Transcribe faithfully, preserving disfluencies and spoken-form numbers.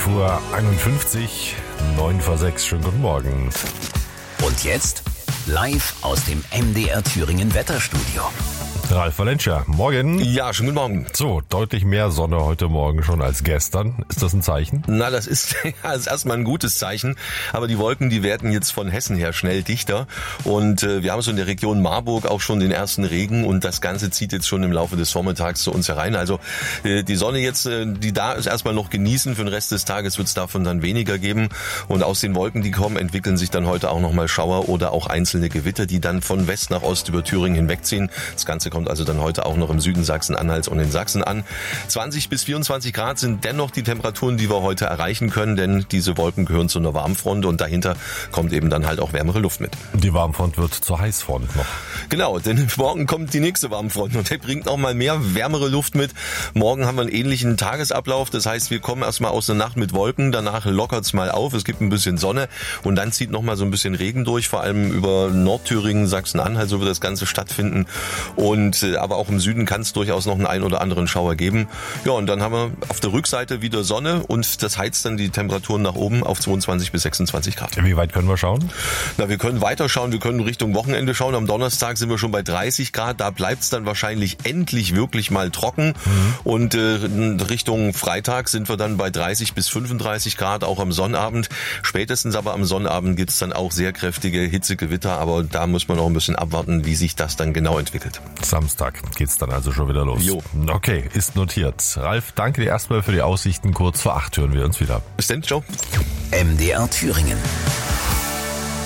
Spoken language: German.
elf Uhr einundfünfzig, neun vor sechs. Schönen guten Morgen. Und jetzt live aus dem M D R Thüringen Wetterstudio. Ralf Valencia, morgen. Ja, schönen guten Morgen. So, deutlich mehr Sonne heute Morgen schon als gestern. Ist das ein Zeichen? Na, das ist, das ist erstmal ein gutes Zeichen. Aber die Wolken, die werden jetzt von Hessen her schnell dichter. Und äh, wir haben so in der Region Marburg auch schon den ersten Regen. Und das Ganze zieht jetzt schon im Laufe des Vormittags zu uns herein. Also äh, die Sonne jetzt, äh, die da ist, erstmal noch genießen. Für den Rest des Tages wird es davon dann weniger geben. Und aus den Wolken, die kommen, entwickeln sich dann heute auch nochmal Schauer oder auch einzelne Gewitter, die dann von West nach Ost über Thüringen hinwegziehen. Das Ganze kommt also dann heute auch noch im Süden Sachsen-Anhalts und in Sachsen an. zwanzig bis vierundzwanzig Grad sind dennoch die Temperaturen, die wir heute erreichen können, denn diese Wolken gehören zu einer Warmfront und dahinter kommt eben dann halt auch wärmere Luft mit. Die Warmfront wird zur Heißfront noch. Genau, denn morgen kommt die nächste Warmfront und der bringt noch mal mehr wärmere Luft mit. Morgen haben wir einen ähnlichen Tagesablauf, das heißt, wir kommen erstmal aus der Nacht mit Wolken, danach lockert es mal auf, es gibt ein bisschen Sonne und dann zieht noch mal so ein bisschen Regen durch, vor allem über Nordthüringen, Sachsen-Anhalt, so wird das Ganze stattfinden. Und aber auch im Süden kann es durchaus noch einen ein oder anderen Schauer geben. Ja, und dann haben wir auf der Rückseite wieder Sonne und das heizt dann die Temperaturen nach oben auf zweiundzwanzig bis sechsundzwanzig Grad. Wie weit können wir schauen? Na, wir können weiter schauen, wir können Richtung Wochenende schauen. Am Donnerstag sind wir schon bei dreißig Grad, da bleibt es dann wahrscheinlich endlich wirklich mal trocken. Mhm. Und äh, Richtung Freitag sind wir dann bei dreißig bis fünfunddreißig Grad, auch am Sonnabend. Spätestens aber am Sonnabend gibt es dann auch sehr kräftige Hitzegewitter, aber da muss man noch ein bisschen abwarten, wie sich das dann genau entwickelt. Samstag geht's dann also schon wieder los. Jo. Okay, ist notiert. Ralf, danke dir erstmal für die Aussichten. Kurz vor acht hören wir uns wieder. Bis dann, ciao. M D R Thüringen.